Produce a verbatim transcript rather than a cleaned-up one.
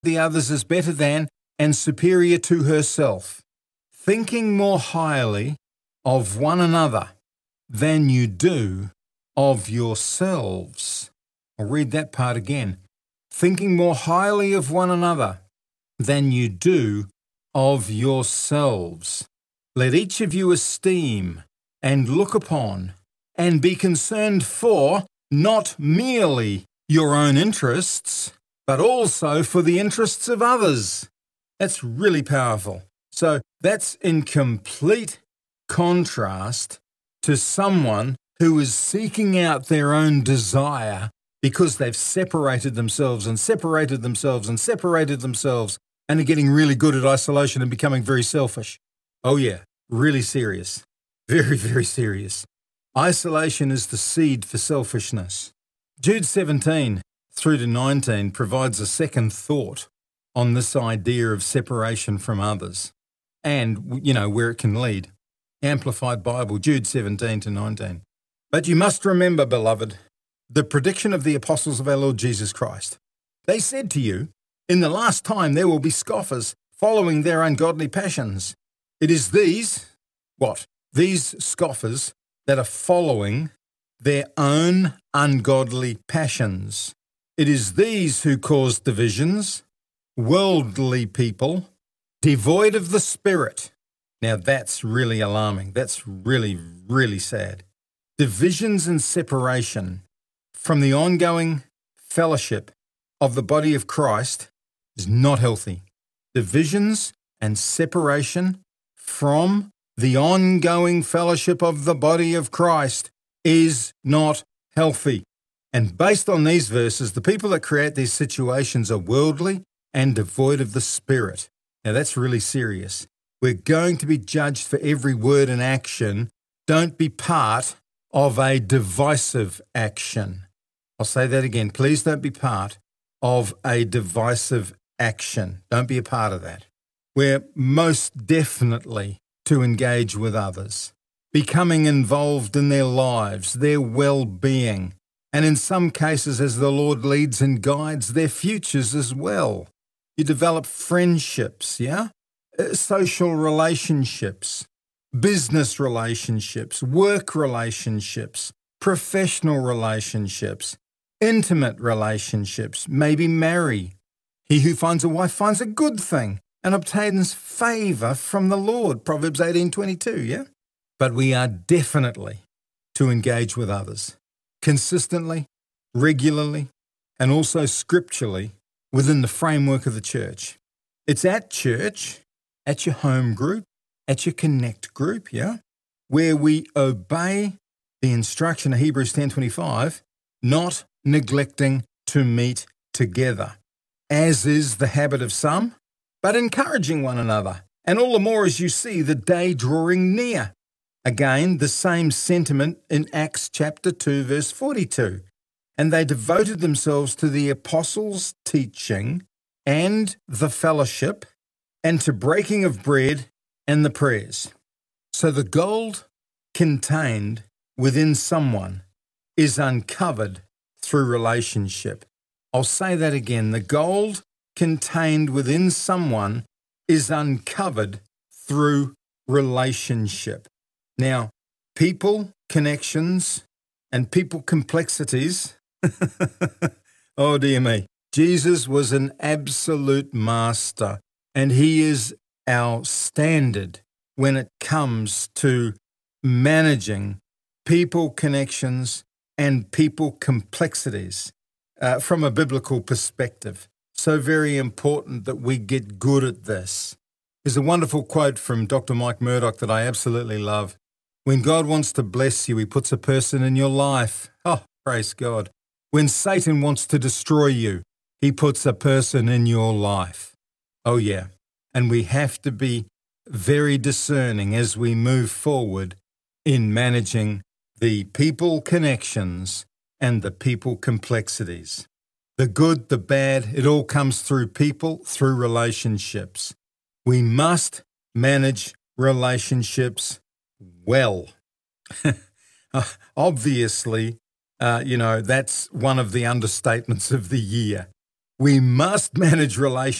the others as better than and superior to herself, thinking more highly of one another than you do of yourselves. I'll read that part again. Thinking more highly of one another than you do of yourselves. Let each of you esteem and look upon and be concerned for not merely your own interests, but also for the interests of others. That's really powerful. So that's in complete contrast to someone who is seeking out their own desire because they've separated themselves and separated themselves and separated themselves and are getting really good at isolation and becoming very selfish. Oh yeah, really serious. Very, very serious. Isolation is the seed for selfishness. Jude seventeen through to nineteen provides a second thought on this idea of separation from others and, you know, where it can lead. Amplified Bible, Jude seventeen to nineteen. But you must remember, beloved, the prediction of the apostles of our Lord Jesus Christ. They said to you, in the last time there will be scoffers following their ungodly passions. It is these, what? These scoffers that are following their own ungodly passions. It is these who cause divisions, worldly people, devoid of the Spirit. Now that's really alarming. That's really, really sad. Divisions and separation from the ongoing fellowship of the body of Christ is not healthy. Divisions and separation from the ongoing fellowship of the body of Christ is not healthy. And based on these verses, the people that create these situations are worldly and devoid of the Spirit. Now that's really serious. We're going to be judged for every word and action. Don't be part of a divisive action. I'll say that again. Please don't be part of a divisive action. Don't be a part of that. We're most definitely to engage with others, becoming involved in their lives, their well-being, and in some cases, as the Lord leads and guides, their futures as well. You develop friendships, yeah? Uh, social relationships, business relationships, work relationships, professional relationships, intimate relationships, maybe marry. He who finds a wife finds a good thing and obtains favour from the Lord, Proverbs eighteen twenty-two, yeah? But we are definitely to engage with others, consistently, regularly, and also scripturally within the framework of the church. It's at church, at your home group, at your connect group, yeah, where we obey the instruction of Hebrews ten twenty-five, not neglecting to meet together, as is the habit of some, but encouraging one another, and all the more as you see the day drawing near. Again, the same sentiment in Acts chapter two, verse forty-two. And they devoted themselves to the apostles' teaching and the fellowship, and to breaking of bread and the prayers. So the gold contained within someone is uncovered through relationship. I'll say that again. The gold contained within someone is uncovered through relationship. Now, people connections and people complexities, oh dear me, Jesus was an absolute master, and he is our standard when it comes to managing people connections and people complexities uh, from a biblical perspective. So very important that we get good at this. There's a wonderful quote from Doctor Mike Murdoch that I absolutely love. When God wants to bless you, he puts a person in your life. Oh, praise God. When Satan wants to destroy you, he puts a person in your life. Oh yeah. And we have to be very discerning as we move forward in managing the people connections and the people complexities. The good, the bad, it all comes through people, through relationships. We must manage relationships well. Obviously, uh, you know, that's one of the understatements of the year. We must manage relationships